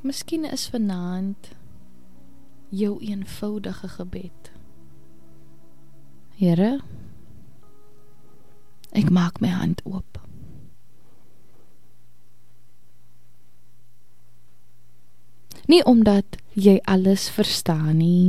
Miskien is vanaand jou eenvoudige gebed. Here, ek maak my hand oop. Nie omdat jy alles verstaan nie.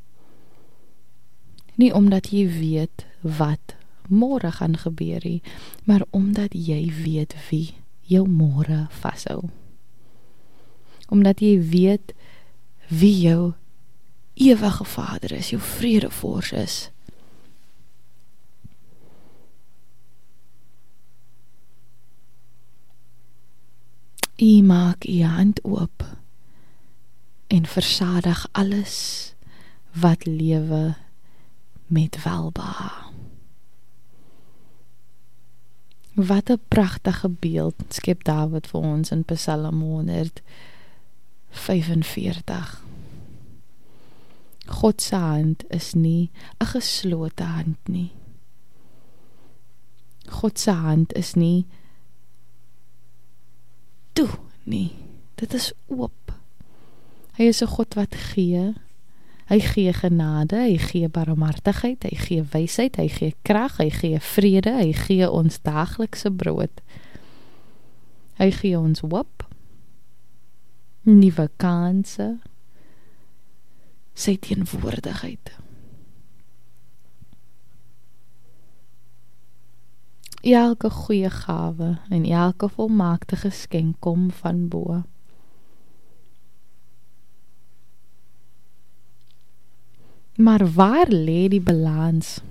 Nie omdat jy weet wat môre gaan gebeur nie, maar omdat jy weet wie jou môre vashou. Omdat jy weet wie jou ewige Vader is, jou vredevors is. U maak u hand oop en versadig alles wat lewe met welbehae. Wat 'n pragtige beeld skep Dawid vir ons in Psalm 145. God se hand is nie 'n geslote hand nie. God se hand is nie toe nie. Dit is oop. Hy is 'n God wat gee. Hy gee genade, hy gee barmhartigheid, hy gee wysheid, hy gee krag, hy gee vrede, hy gee ons daaglikse brood. Hy gee ons hoop, nuwe kanse, sy teenwoordigheid. Elke goeie gawe en elke volmaakte geskenk kom van bo. Maar waar lê die balans?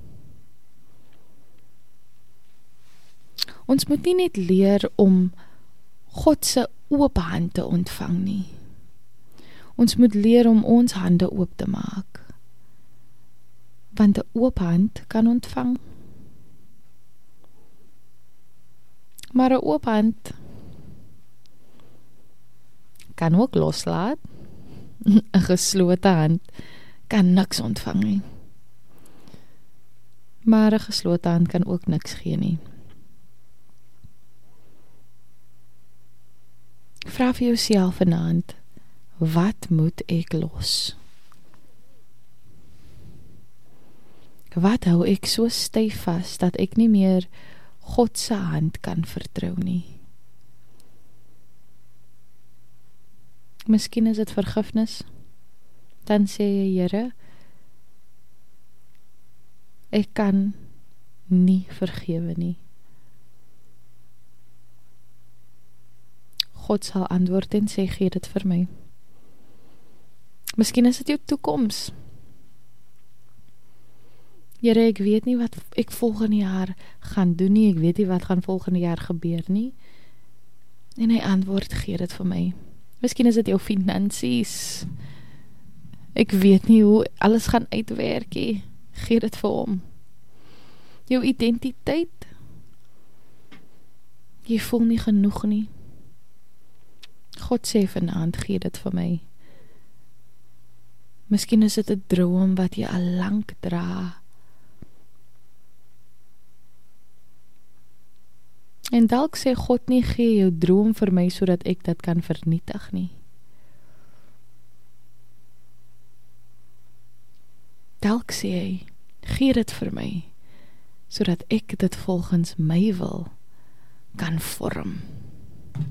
Ons moet nie net leer om God se oop hand te ontvang nie. Ons moet leer om ons hande oop te maak. Want 'n oop hand kan ontvang. Maar 'n oop hand kan ook loslaat. 'n geslote hand kan niks ontvang nie. Maar 'n geslote hand kan ook niks gee nie. Vra vir jouself vanaand, wat moet ek los? Wat hou ek so styf vas, dat ek nie meer God se hand kan vertrou nie? Miskien is dit vergifnis. Dan sê jy, Here, ek kan nie vergewe nie. God sal antwoord en sê, gee dit vir my. Miskien is dit jou toekoms. Here, ek weet nie wat ek volgende jaar gaan doen nie, ek weet nie wat gaan volgende jaar gebeur nie. En hy antwoord, gee dit vir my. Miskien is dit jou finansies. Ek weet nie hoe alles gaan uitwerk nie. Gee dit vir hom. Jou identiteit. Jy voel nie genoeg nie. God sê vanaand, gee dit vir my. Miskien is dit 'n droom wat jy al lank dra. En dalk sê God nie, gee jou droom vir my sodat ek dit kan vernietig nie. Dalk sê hy, gee dit vir my sodat ek dit volgens my wil kan vorm.